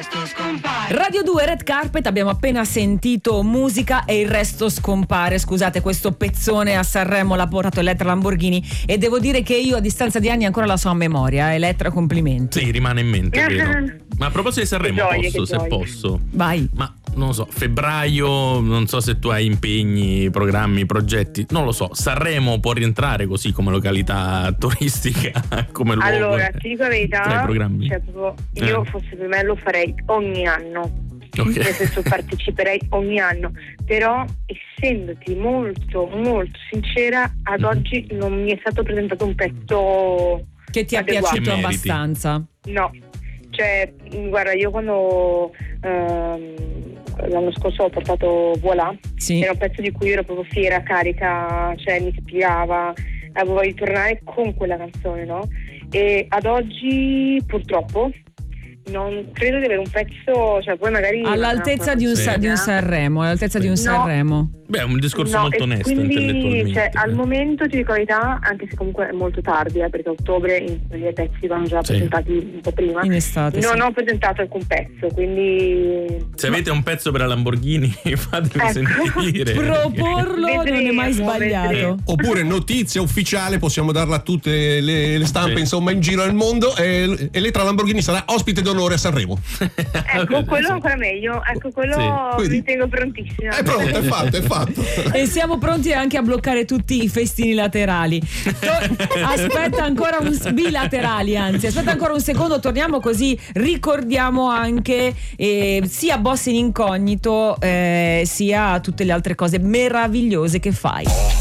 Radio 2 Red Carpet, abbiamo appena sentito musica e il resto scompare. Scusate, questo pezzone a Sanremo l'ha portato Elettra Lamborghini e devo dire che io a distanza di anni ancora la so a memoria. Elettra, complimenti. Sì, rimane in mente, vero? Ma a proposito di Sanremo, se posso. Vai. Ma non lo so, febbraio, non so se tu hai impegni, programmi, progetti, non lo so. Sanremo può rientrare così come località turistica, come luogo? Allora, ti dico la verità, tra i programmi? cioè, proprio, io fosse per me lo farei ogni anno. Okay. Nel senso, parteciperei ogni anno, però essendoti molto molto sincera, ad oggi non mi è stato presentato un pezzo che ti è adeguato. piaciuto abbastanza. No, cioè guarda, io quando l'anno scorso ho portato Voilà, sì. Era un pezzo di cui io ero proprio fiera, carica, cioè mi ispirava, avevo voglia di tornare con quella canzone, no? E ad oggi purtroppo non credo di avere un pezzo, cioè poi magari all'altezza di un Sanremo, all'altezza di un Sanremo. Beh, è un discorso molto onesto, quindi, intellettualmente. cioè, al momento ti dico la verità, anche se comunque è molto tardi, perché a ottobre i pezzi vanno già presentati un po' prima. In estate. Non ho presentato alcun pezzo, quindi se avete un pezzo per la Lamborghini fatemi sentire. Proporlo non è mai sbagliato. Oppure notizia ufficiale, possiamo darla a tutte le stampe, insomma, in giro nel mondo. Elettra Lamborghini sarà ospite d'onore a Sanremo. Ecco, quello è ancora meglio. Ecco, quello mi tengo prontissima. È pronto, è fatto. E siamo pronti anche a bloccare tutti i festini laterali. Aspetta ancora bilaterali, anzi, aspetta ancora un secondo, torniamo così ricordiamo anche sia Boss in Incognito sia tutte le altre cose meravigliose che fai.